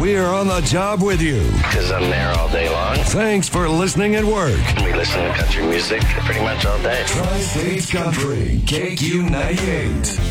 we're on the job with you. Because I'm there all day long. Thanks for listening at work. We listen to country music pretty much all day. Tri-States Country, KQ98.